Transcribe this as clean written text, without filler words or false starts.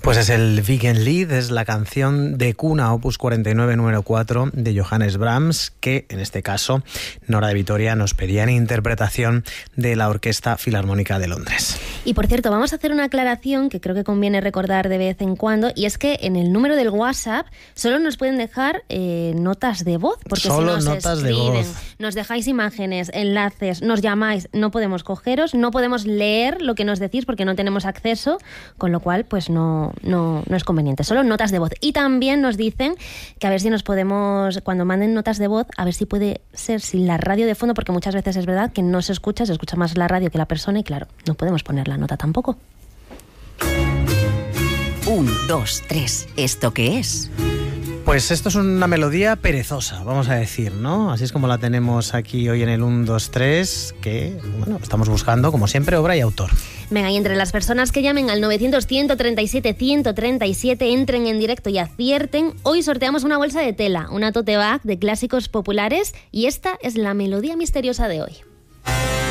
Pues es el Wiegenlied, es la canción de cuna opus 49 número 4 de Johannes Brahms, que en este caso Nora de Vitoria nos pedía en interpretación de la Orquesta Filarmónica de Londres. Y por cierto, vamos a hacer una aclaración que creo que conviene recordar de vez en cuando, y es que en el número del WhatsApp solo nos pueden dejar notas de voz, porque solo si nos notas escriben, de voz, nos dejáis imágenes, enlaces, nos llamáis, no podemos cogeros, no podemos leer lo que nos decís porque no tenemos acceso, con lo cual pues no es conveniente, solo notas de voz. Y también nos dicen que a ver si nos podemos, cuando manden notas de voz, a ver si puede ser sin la radio de fondo, porque muchas veces es verdad que no se escucha más la radio que la persona y claro, no podemos poner la nota tampoco. 1, 2, 3, ¿esto qué es? Pues esto es una melodía perezosa, vamos a decir, ¿no? Así es como la tenemos aquí hoy en el 1, 2, 3, que, bueno, estamos buscando, como siempre, obra y autor. Venga, y entre las personas que llamen al 900-137-137, entren en directo y acierten, hoy sorteamos una bolsa de tela, una tote bag de clásicos populares, y esta es la melodía misteriosa de hoy.